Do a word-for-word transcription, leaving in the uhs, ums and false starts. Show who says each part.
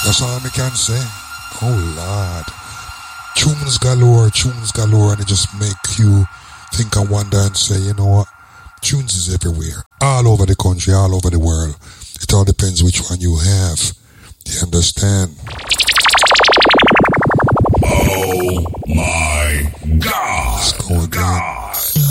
Speaker 1: That's all I can say. Oh Lord. Tunes galore, tunes galore, and it just make you think and wonder and say, you know what? Tunes is everywhere. All over the country, all over the world. It all depends which one you have. Do you understand?